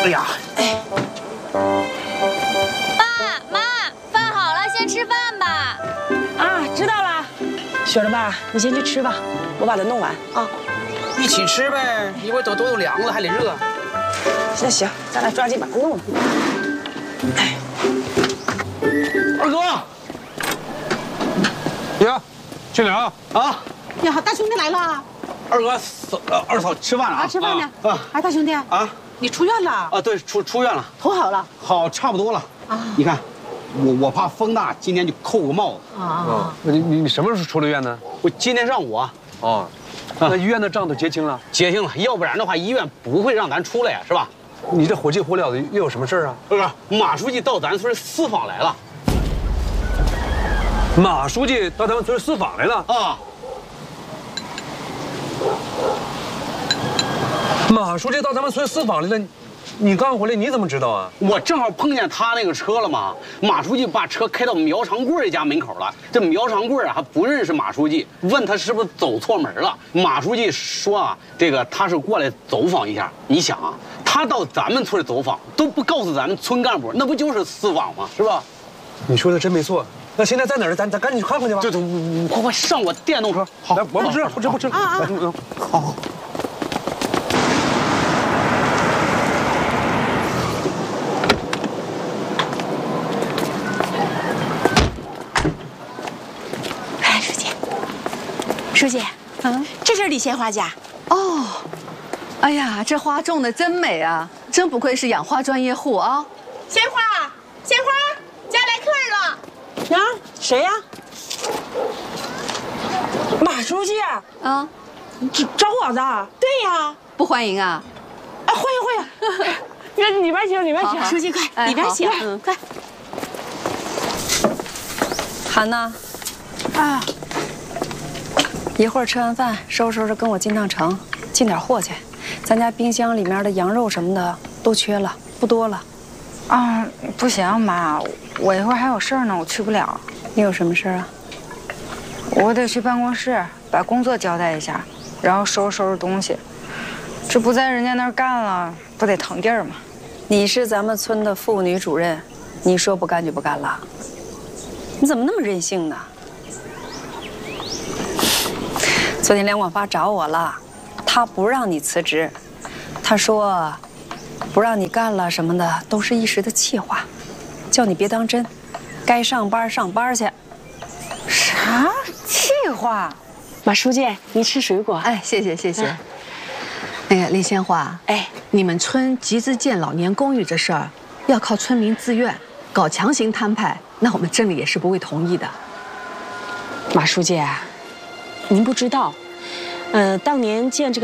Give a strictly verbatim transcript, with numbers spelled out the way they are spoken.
哎呀，哎， 爸妈，饭好了，先吃饭吧。 啊，知道了。雪儿爸，你先去吃吧，我把它弄完啊。 一起吃呗，一会儿都都都凉了，还得热。 那行，咱俩抓紧把它弄了。哎， 二哥， 呀，去哪儿啊？ 呀，大兄弟来了。 二哥，嫂二嫂吃饭了啊？ 啊，吃饭呢。 啊， 哎，大兄弟啊， 你出院了？ 啊，对，出出院了， 头好了。 好，差不多了。啊，你看，我我怕风大，今天就扣个帽子。 啊啊！ 你你你什么时候出的院呢？ 我今天上午啊。 哦，那医院的账都结清了？ 结清了，要不然的话，医院不会让咱出来呀，是吧？ 你这火急火燎的，又有什么事啊？ 不是，马书记到咱村私访来了。 马书记到咱们村私访来了啊！ 马书记到咱们村私访来了，你刚回来，你怎么知道啊？ 我正好碰见他那个车了嘛。马书记把车开到苗长贵家门口了。这苗长贵啊还不认识马书记，问他是不是走错门了。马书记说啊，这个他是过来走访一下。你想啊，他到咱们村走访都不告诉咱们村干部，那不就是私访吗？是吧？ 你说的真没错。那现在在哪儿？咱咱赶紧去看看去吧。 对对，快快上我电动车。好， 来，我不吃，不吃，不吃。 啊啊！ 好。 哎，书记，书记，嗯，这是李鲜花家。 哦，哎呀，这花种的真美啊，真不愧是养花专业户啊！ 鲜花，鲜花，家来客人了。 呀，谁呀？马书记啊， 找找我的？ 对呀， 不欢迎啊？ 哎，欢迎欢迎。那里边请，里边请。 书记快，里边请，嗯，快。 涵呐， 啊， 一会儿吃完饭，收拾收拾跟我进趟城，进点货去。咱家冰箱里面的羊肉什么的都缺了，不多了。 啊，不行，妈，我一会儿还有事儿呢，我去不了。 你有什么事啊？ 我得去办公室把工作交代一下，然后收拾收拾东西。这不在人家那儿干了，不得腾地儿吗？ 你是咱们村的妇女主任，你说不干就不干了？你怎么那么任性呢？昨天梁广发找我了，他不让你辞职，他说不让你干了什么的都是一时的气话，叫你别当真，该上班上班去。 啥气话？ 马书记，你吃水果。 哎，谢谢谢谢。哎呀，李鲜花， 哎， 你们村集资建老年公寓这事儿，要靠村民自愿，搞强行摊派，那我们镇里也是不会同意的。 马书记，您不知道，呃，当年建这个。